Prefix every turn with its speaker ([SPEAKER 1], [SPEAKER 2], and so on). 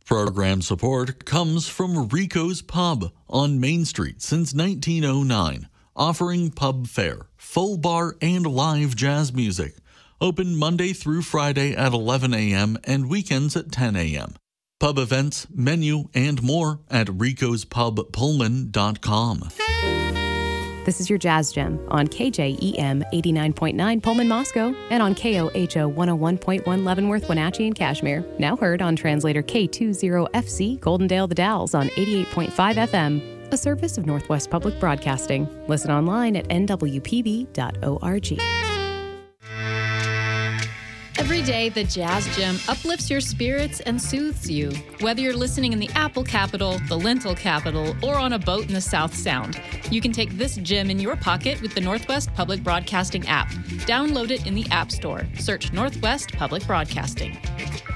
[SPEAKER 1] Program support comes from Rico's Pub on Main Street since 1909, offering pub fare, full bar, and live jazz music. Open Monday through Friday at 11 a.m. and weekends at 10 a.m. Pub events, menu, and more at ricospubpullman.com.
[SPEAKER 2] This is your Jazz Gem on KJEM 89.9 Pullman, Moscow, and on KOHO 101.1 Leavenworth, Wenatchee, and Kashmir. Now heard on translator K20FC Goldendale, The Dalles on 88.5 FM, a service of Northwest Public Broadcasting. Listen online at nwpb.org.
[SPEAKER 3] Every day, the Jazz Gem uplifts your spirits and soothes you. Whether you're listening in the Apple capital, the Lentil capital, or on a boat in the South Sound, you can take this gem in your pocket with the Northwest Public Broadcasting app. Download it in the App Store. Search Northwest Public Broadcasting.